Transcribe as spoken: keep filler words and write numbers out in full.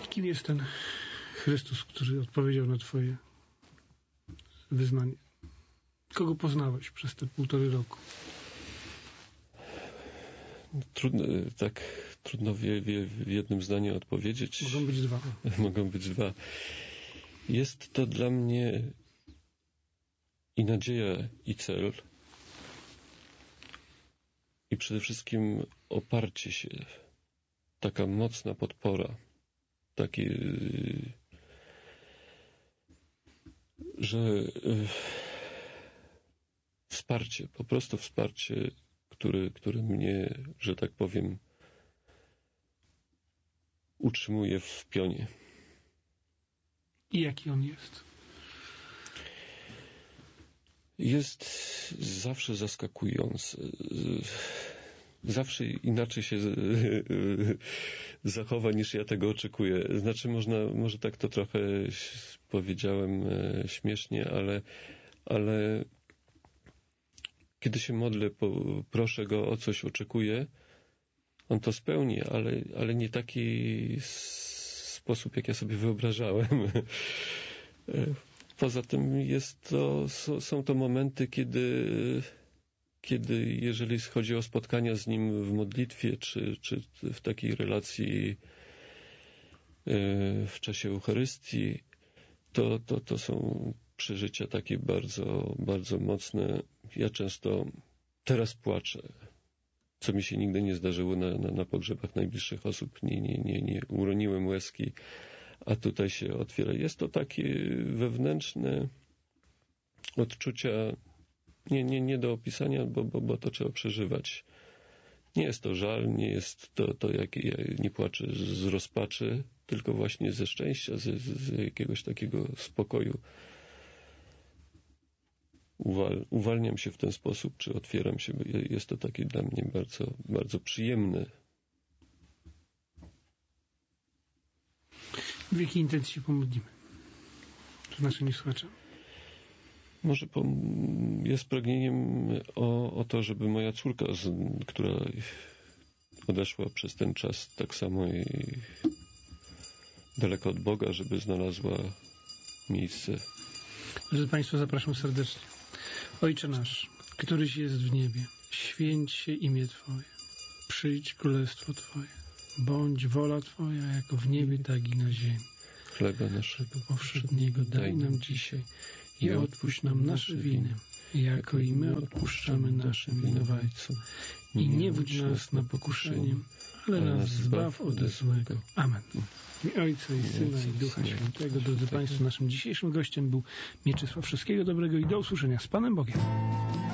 Kim jest ten Chrystus, który odpowiedział na twoje wyznanie? Kogo poznałeś przez te półtory roku? Trudno, tak trudno w, w, w jednym zdaniu odpowiedzieć. Mogą być dwa. Mogą być dwa. Jest to dla mnie i nadzieja, i cel. I przede wszystkim oparcie się. Taka mocna podpora. Takie, że wsparcie, po prostu wsparcie, które, które mnie, że tak powiem, utrzymuje w pionie. I jaki on jest? Jest zawsze zaskakujący. Zawsze inaczej się zachowa, niż ja tego oczekuję. Znaczy, można, może tak to trochę powiedziałem śmiesznie, ale, ale kiedy się modlę, proszę Go o coś, oczekuję, On to spełni, ale, ale nie taki sposób, jak ja sobie wyobrażałem. Poza tym jest to, są to momenty, kiedy, kiedy jeżeli chodzi o spotkania z Nim w modlitwie, czy, czy w takiej relacji w czasie Eucharystii, to, to, to są przeżycia takie bardzo, bardzo mocne. Ja często teraz płaczę, co mi się nigdy nie zdarzyło na, na, na pogrzebach najbliższych osób. Nie, nie, nie, nie uroniłem łezki, a tutaj się otwiera. Jest to takie wewnętrzne odczucia, nie, nie, nie do opisania, bo, bo, bo to trzeba przeżywać. Nie jest to żal, nie jest to, to jak ja nie płaczę z rozpaczy, tylko właśnie ze szczęścia, z, z jakiegoś takiego spokoju. Uwal, uwalniam się w ten sposób, czy otwieram się, bo jest to takie dla mnie bardzo, bardzo przyjemne. W jakiej intencji się pomodlimy? To naszym słuchaczom. Może jest pragnieniem o, o to, żeby moja córka, z, która odeszła przez ten czas tak samo i daleko od Boga, żeby znalazła miejsce. Drodzy Państwo, zapraszam serdecznie. Ojcze nasz, któryś jest w niebie, święć się imię Twoje. Przyjdź królestwo Twoje. Bądź wola Twoja, jako w niebie, tak i na ziemi. Chleba naszego powszedniego daj nam dzisiaj i odpuść nam nasze winy, jako i my odpuszczamy naszym winowajcom. I nie wódź nas na pokuszenie, ale nas zbaw ode złego. Amen. W imię Ojca i Syna i Ducha Świętego. Drodzy Państwo, naszym dzisiejszym gościem był Mieczysław. Wszystkiego dobrego i do usłyszenia z Panem Bogiem.